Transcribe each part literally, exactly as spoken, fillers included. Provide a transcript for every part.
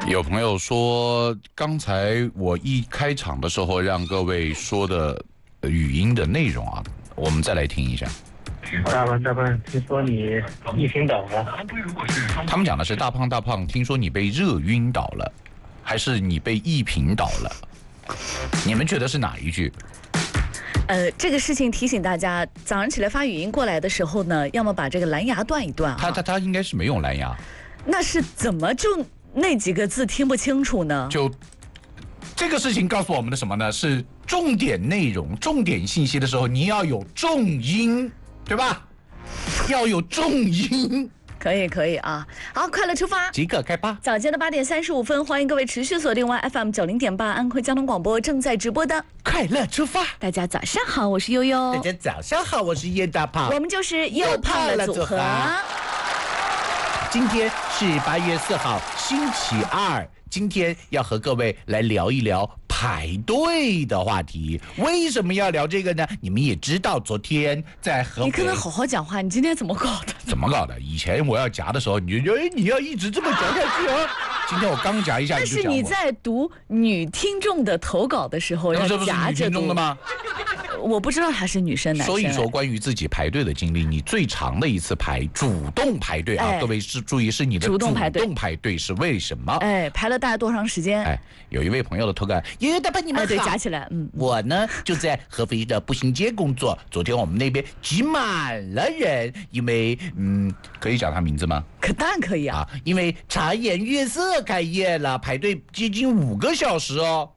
有朋友说，刚才我一开场的时候让各位说的语音的内容啊，我们再来听一下。 大胖大胖，听说你一平倒了。 他们讲的是大胖大胖，听说你被热晕倒了，还是你被一平倒了？你们觉得是哪一句？ 呃，这个事情提醒大家，早上起来发语音过来的时候呢，要么把这个蓝牙断一断啊。 他他他应该是没用蓝牙。 那是怎么就那几个字听不清楚呢？ 就这个事情告诉我们的什么呢？是重点内容、重点信息的时候，你要有重音，对吧？要有重音。 可以可以啊，好，快乐出发， 即刻开发。 早间的八点三十五分，欢迎各位持续锁定 Y F M 九零点八安徽交通广播正在直播的快乐出发。 大家早上好，我是悠悠。 大家早上好，我是叶大胖。 我们就是又胖了组合。 今天是八月四号，星期二。今天要和各位来聊一聊排队的话题。为什么要聊这个呢？你们也知道，昨天在合肥， 你可能好好讲话，你今天怎么搞的？ 怎么搞的？以前我要夹的时候，你就觉得哎，你要一直这么夹下去啊。今天我刚夹一下， 但是你在读女听众的投稿的时候要夹着读的吗？我不知道她是女生男生。 所以说，关于自己排队的经历，你最长的一次排主动排队啊，哎、各位是注意是你的主动排队，主动排队是为什么？ 哎，排了大概多长时间？ 哎，有一位朋友的投稿，悠悠大伯你们好， 哎、对，夹起来，嗯， 我呢就在合肥的步行街工作，昨天我们那边挤满了人，因为嗯，可以讲他名字吗？ 可当然可以啊， 啊因为茶颜悦色开业了，排队接近五个小时哦。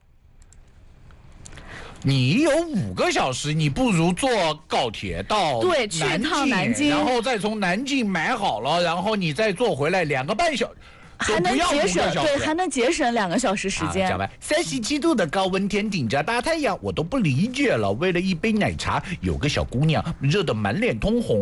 你有五个小时，你不如坐高铁到对去趟南京， 然后再从南京买好了，然后你再坐回来两个半小时， 还能节省对，还能节省两个小时时间。 讲完，三十七度的高温天，顶着大太阳，我都不理解了。为了一杯奶茶，有个小姑娘热得满脸通红。